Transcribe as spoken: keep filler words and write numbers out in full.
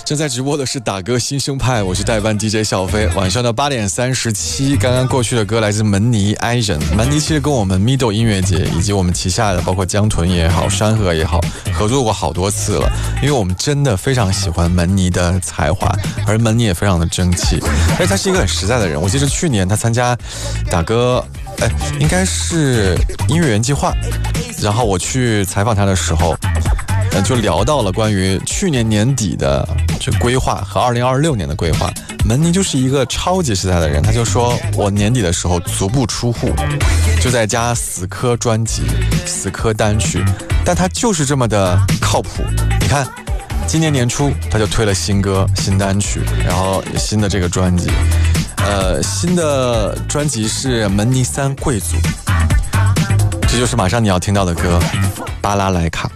正在直播的是打歌新生派，我是代班 D J 小飞。晚上的八点三十七，刚刚过去的歌来自门尼 Asian。门尼其实跟我们 Middle 音乐节以及我们旗下的包括江豚也好、山河也好，合作过好多次了。因为我们真的非常喜欢门尼的才华，而门尼也非常的争气，而且他是一个很实在的人。我记得去年他参加打歌，哎，应该是音乐原计划，然后我去采访他的时候。就聊到了关于去年年底的这规划和二零二六年的规划。门尼就是一个超级实在的人，他就说我年底的时候足不出户，就在家死磕专辑、死磕单曲，但他就是这么的靠谱。你看，今年年初他就推了新歌、新单曲，然后新的这个专辑，呃，新的专辑是门尼三贵族，这就是马上你要听到的歌《巴拉莱卡》。